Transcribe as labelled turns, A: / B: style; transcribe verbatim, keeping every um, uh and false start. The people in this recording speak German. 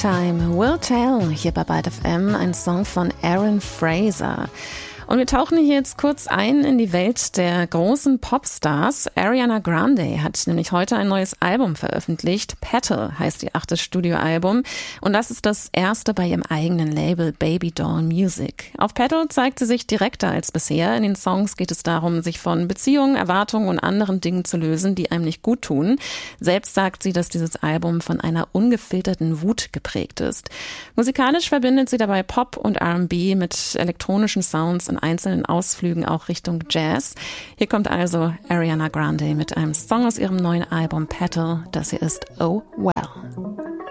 A: Time Will Tell hier bei Byte F M, ein Song von Aaron Fraser. Und wir tauchen hier jetzt kurz ein in die Welt der großen Popstars. Ariana Grande hat nämlich heute ein neues Album veröffentlicht. Petal heißt ihr achtes Studioalbum. Und das ist das erste bei ihrem eigenen Label Baby Doll Music. Auf Petal zeigt sie sich direkter als bisher. In den Songs geht es darum, sich von Beziehungen, Erwartungen und anderen Dingen zu lösen, die einem nicht gut tun. Selbst sagt sie, dass dieses Album von einer ungefilterten Wut geprägt ist. Musikalisch verbindet sie dabei Pop und R and B mit elektronischen Sounds und einzelnen Ausflügen auch Richtung Jazz. Hier kommt also Ariana Grande mit einem Song aus ihrem neuen Album Petal. Das hier ist Oh Well.